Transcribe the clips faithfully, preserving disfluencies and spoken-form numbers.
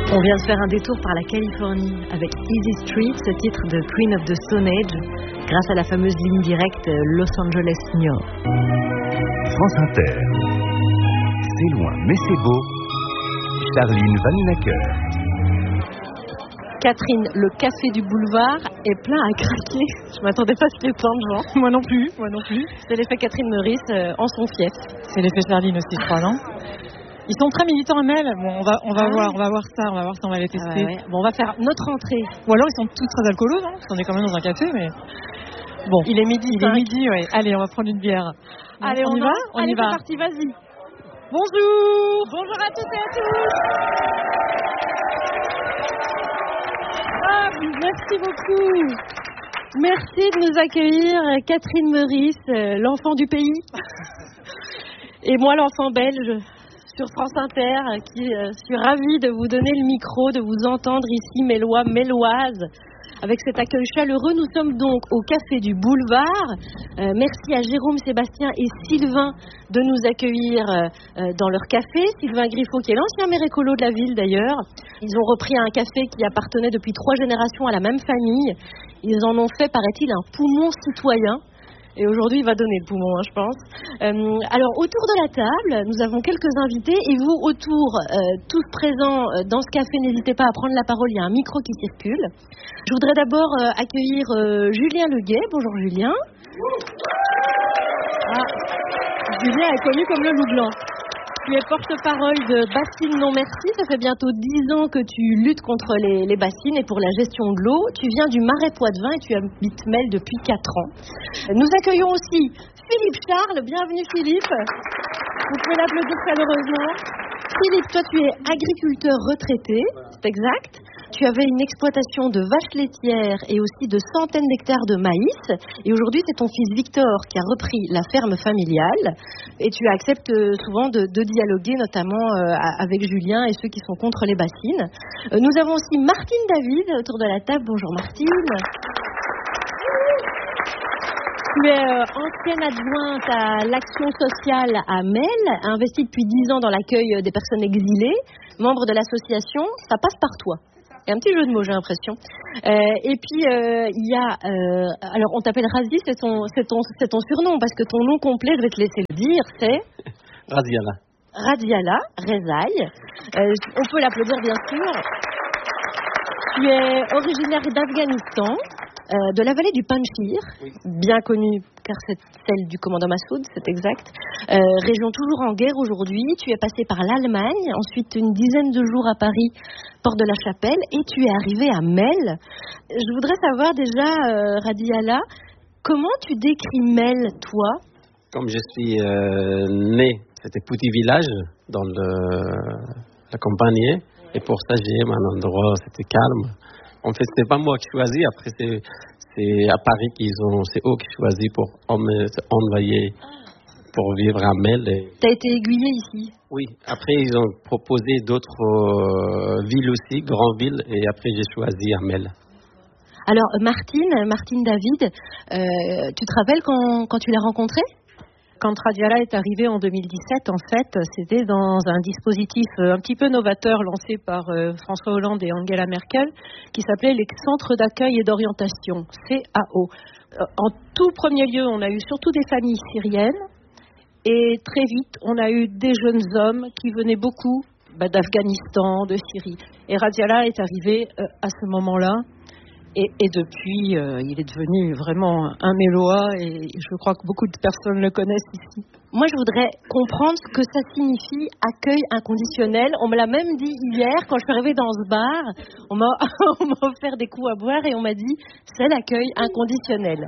On vient de faire un détour par la Californie avec Easy Street, ce titre de Queen of the Stone Age, grâce à la fameuse ligne directe Los Angeles-New York. France Inter. C'est loin, mais c'est beau. Charline Vaninacker. Catherine, le café du boulevard est plein à craquer. Je m'attendais pas à ce qu'il y ait plein de gens. Moi non plus, moi non plus. C'est l'effet Catherine Meurice euh, en son fief. C'est l'effet Charline aussi, je crois, non? Ils sont très militants à Mel. Bon, on va, on va ah voir, on va voir ça, on va voir si on va les tester. Ah ouais, ouais. Bon, on va faire notre entrée. Ou alors ils sont tous très alcoolos, non? On est quand même dans un café, mais bon. Il est midi. Il est midi, oui. Allez, on va prendre une bière. Allez, on, on y va. On Allez, y va. C'est parti, vas-y. Bonjour. Bonjour à toutes et à tous. Ah, merci beaucoup. Merci de nous accueillir, Catherine Meurice, l'enfant du pays. Et moi, l'enfant belge, sur France Inter, qui euh, suis ravie de vous donner le micro, de vous entendre ici, Mélois, Méloises. Avec cet accueil chaleureux, nous sommes donc au Café du Boulevard. Euh, merci à Jérôme, Sébastien et Sylvain de nous accueillir euh, dans leur café. Sylvain Griffo, qui est l'ancien maire écolo de la ville d'ailleurs. Ils ont repris un café qui appartenait depuis trois générations à la même famille. Ils en ont fait, paraît-il, un poumon citoyen. Et aujourd'hui, il va donner le poumon, hein, je pense. Euh, alors, autour de la table, nous avons quelques invités. Et vous, autour, euh, tous présents euh, dans ce café, n'hésitez pas à prendre la parole. Il y a un micro qui circule. Je voudrais d'abord euh, accueillir euh, Julien Leguet. Bonjour, Julien. Ah, Julien est connu comme le loup blanc. Tu es porte-parole de Bassines Non Merci. Ça fait bientôt dix ans que tu luttes contre les, les bassines et pour la gestion de l'eau. Tu viens du Marais Poitevin et tu habites Mel depuis quatre ans. Nous accueillons aussi Philippe Charles. Bienvenue Philippe. Vous pouvez l'applaudir chaleureusement. Philippe, toi tu es agriculteur retraité, c'est exact. Tu avais une exploitation de vaches laitières et aussi de centaines d'hectares de maïs. Et aujourd'hui, c'est ton fils Victor qui a repris la ferme familiale. Et tu acceptes souvent de, de dialoguer, notamment euh, avec Julien et ceux qui sont contre les bassines. Euh, nous avons aussi Martine David autour de la table. Bonjour Martine. Tu es euh, ancienne adjointe à l'action sociale à Mel, investie depuis dix ans dans l'accueil des personnes exilées, membre de l'association. Ça passe par toi. Il y a un petit jeu de mots, j'ai l'impression. Euh, et puis, il euh, y a... Euh, alors, on t'appelle Razi, c'est ton, c'est, ton, c'est ton surnom, parce que ton nom complet, je vais te laisser le dire, c'est... Radiala. Radiala, Rezaï. Euh, on peut l'applaudir, bien sûr. Tu es originaire d'Afghanistan, euh, de la vallée du Panjshir, oui. Bien connue, car c'est celle du commandant Massoud, c'est exact. Euh, région toujours en guerre aujourd'hui. Tu es passé par l'Allemagne, ensuite une dizaine de jours à Paris, Porte de la Chapelle, et tu es arrivé à Mel. Je voudrais savoir déjà, euh, Radiala, comment tu décris Mel, toi? Comme je suis euh, né, c'était petit village dans le, la campagne, et pour ça j'aime un endroit, c'était calme. En fait, c'était pas moi qui choisis. Après, c'est, c'est à Paris qu'ils ont, c'est eux qui choisissent pour envoyer pour vivre à Mel. Et... T'as été aiguillé ici? Oui. Après, ils ont proposé d'autres euh, villes aussi, grandes villes, et après j'ai choisi à Mel. Alors, Martine, Martine David, euh, tu te rappelles quand, quand tu l'as rencontrée? Quand Radiala est arrivé en deux mille dix-sept, en fait, c'était dans un dispositif un petit peu novateur lancé par euh, François Hollande et Angela Merkel, qui s'appelait les centres d'accueil et d'orientation, C A O. Euh, en tout premier lieu, on a eu surtout des familles syriennes, et très vite, on a eu des jeunes hommes qui venaient beaucoup bah, d'Afghanistan, de Syrie. Et Radiala est arrivé euh, à ce moment-là. Et, et depuis, euh, il est devenu vraiment un Mélois et je crois que beaucoup de personnes le connaissent ici. Moi, je voudrais comprendre ce que ça signifie accueil inconditionnel. On me l'a même dit hier quand je suis arrivée dans ce bar. On m'a, on m'a offert des coups à boire et on m'a dit c'est l'accueil inconditionnel.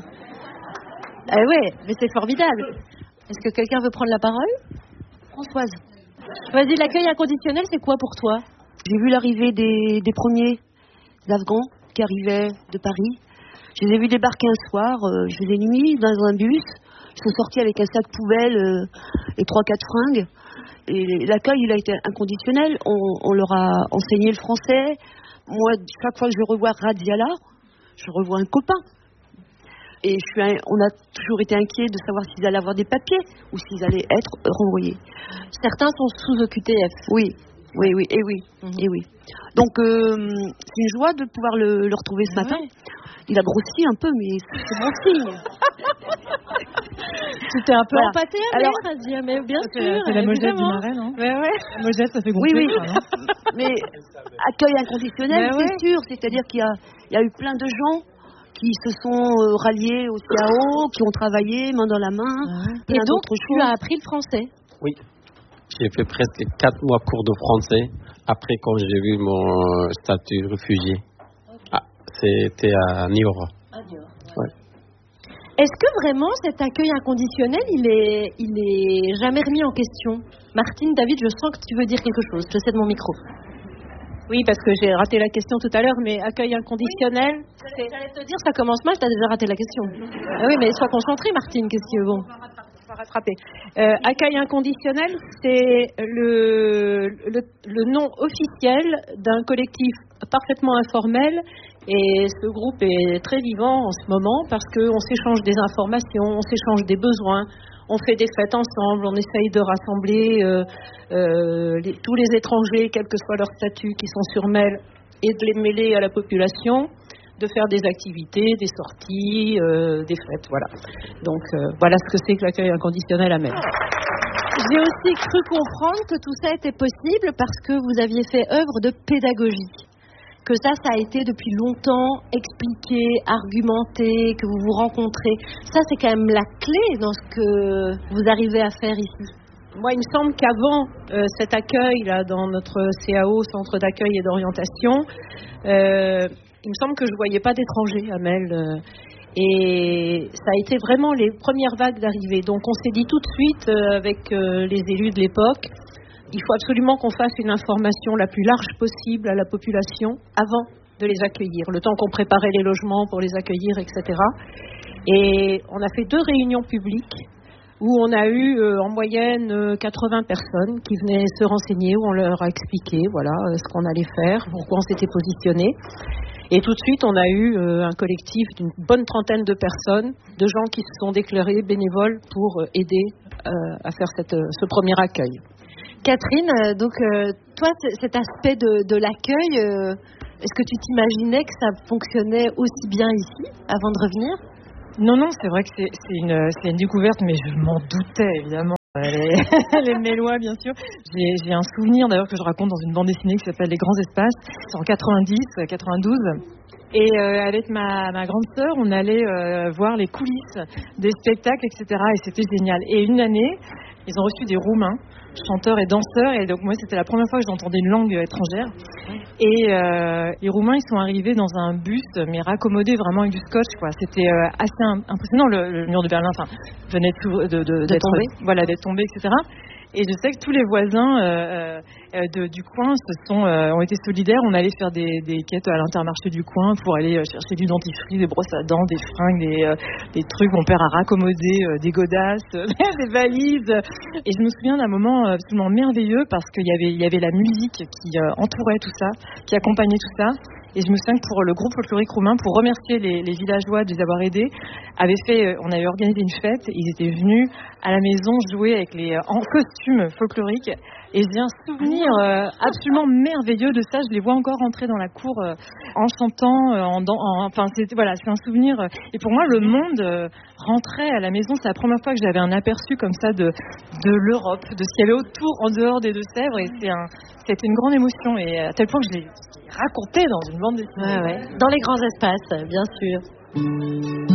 Ah ouais, mais c'est formidable. Est-ce que quelqu'un veut prendre la parole? Françoise. Vas-y, l'accueil inconditionnel, c'est quoi pour toi? J'ai vu l'arrivée des, des premiers Afghans qui arrivaient de Paris. Je les ai vus débarquer un soir, euh, je les ai mis dans un bus, ils sont sortis avec un sac poubelle euh, et trois quatre fringues. Et l'accueil, il a été inconditionnel. On, on leur a enseigné le français. Moi, chaque fois que je revois Radiala, je revois un copain. Et je suis un, on a toujours été inquiets de savoir s'ils allaient avoir des papiers ou s'ils allaient être renvoyés. Certains sont sous O Q T F. Oui. Oui, oui, et oui, mm-hmm. et oui. Donc, euh, c'est une joie de pouvoir le, le retrouver ce matin. Ouais. Il a grossi un peu, mais c'est bon signe. C'était un peu voilà. empâté à Alors, dire, mais bien c'est sûr. La, c'est la mojette du marais, non? Ouais, ouais. La mojette, ça fait gonfler. Oui, oui. Ça, non? Mais accueil inconditionnel, mais c'est ouais. sûr. C'est-à-dire qu'il y a, il y a eu plein de gens qui se sont euh, ralliés au C A O, qui ont travaillé main dans la main. Ah. Et donc, tu as appris le français? Oui. J'ai fait presque quatre mois cours de français après quand j'ai vu mon statut de réfugié. Okay. Ah, c'était à Niort. À Niort. Ouais. Est-ce que vraiment cet accueil inconditionnel, il est, il est jamais remis en question? Martine, David, je sens que tu veux dire quelque chose. Je cède mon micro. Oui, parce que j'ai raté la question tout à l'heure, mais accueil inconditionnel... Oui, c'est... J'allais te dire, ça commence mal, tu as déjà raté la question. Ah oui, mais sois concentrée, Martine, qu'est-ce que bon. On va rattraper. Euh, accueil inconditionnel, c'est le, le, le nom officiel d'un collectif parfaitement informel, et ce groupe est très vivant en ce moment parce qu'on s'échange des informations, on s'échange des besoins, on fait des fêtes ensemble, on essaye de rassembler euh, euh, les, tous les étrangers, quel que soit leur statut, qui sont sur Mel, et de les mêler à la population, de faire des activités, des sorties, euh, des fêtes, voilà. Donc euh, voilà ce que c'est que l'accueil inconditionnel à Mel. J'ai aussi cru comprendre que tout ça était possible parce que vous aviez fait œuvre de pédagogie. Que ça, ça a été depuis longtemps expliqué, argumenté, que vous vous rencontrez. Ça, c'est quand même la clé dans ce que vous arrivez à faire ici. Moi, il me semble qu'avant euh, cet accueil là, dans notre C A O, Centre d'accueil et d'orientation, euh, il me semble que je ne voyais pas d'étrangers à Mel. Euh, et ça a été vraiment les premières vagues d'arrivée. Donc, on s'est dit tout de suite euh, avec euh, les élus de l'époque, il faut absolument qu'on fasse une information la plus large possible à la population avant de les accueillir, le temps qu'on préparait les logements pour les accueillir, et cetera. Et on a fait deux réunions publiques où on a eu euh, en moyenne euh, quatre-vingts personnes qui venaient se renseigner, où on leur a expliqué voilà, euh, ce qu'on allait faire, pourquoi on s'était positionné. Et tout de suite, on a eu euh, un collectif d'une bonne trentaine de personnes, de gens qui se sont déclarés bénévoles pour euh, aider euh, à faire cette, euh, ce premier accueil. Catherine, euh, donc euh, toi, c- cet aspect de, de l'accueil, euh, est-ce que tu t'imaginais que ça fonctionnait aussi bien ici, avant de revenir? Non, non, c'est vrai que c'est, c'est, une, c'est une découverte, mais je m'en doutais, évidemment. Les, les Mélois, bien sûr. J'ai, j'ai un souvenir, d'ailleurs, que je raconte dans une bande dessinée qui s'appelle Les Grands Espaces. C'est en quatre-vingt-dix, quatre-vingt-douze. Et euh, avec ma, ma grande sœur, on allait euh, voir les coulisses des spectacles, et cetera. Et c'était génial. Et une année, ils ont reçu des Roumains, chanteurs et danseurs. Et donc moi, c'était la première fois que j'entendais une langue étrangère. Et euh, les Roumains, ils sont arrivés dans un bus, mais raccommodés vraiment avec du scotch, quoi. C'était euh, assez impressionnant. Le, le mur de Berlin, enfin, venait de, de, de, de d'être tomber. Voilà, d'être tombé, et cetera. Et je sais que tous les voisins euh, euh, de, du coin se sont, euh, ont été solidaires. On allait faire des, des quêtes à l'Intermarché du coin pour aller euh, chercher du dentifrice, des brosses à dents, des fringues, des, euh, des trucs. Mon père a raccommodé euh, des godasses, euh, des valises. Et je me souviens d'un moment absolument merveilleux parce qu'il y avait, il y avait la musique qui euh, entourait tout ça, qui accompagnait tout ça. Et je me souviens que pour le groupe folklorique roumain, pour remercier les, les villageois de les avoir aidés, avait fait, on avait organisé une fête. Ils étaient venus à la maison jouer avec les, en costume folklorique. Et j'ai un souvenir euh, absolument merveilleux de ça. Je les vois encore rentrer dans la cour euh, en chantant. Euh, en, en, enfin, c'est, voilà, c'est un souvenir. Euh, et pour moi, le monde euh, rentrait à la maison. C'est la première fois que j'avais un aperçu comme ça de, de l'Europe, de ce qu'il y avait autour, en dehors des Deux-Sèvres. Et c'est un, c'était une grande émotion. Et à tel point que je l'ai raconté dans une bande dessinée. Ouais, ouais. Dans les grands espaces, bien sûr.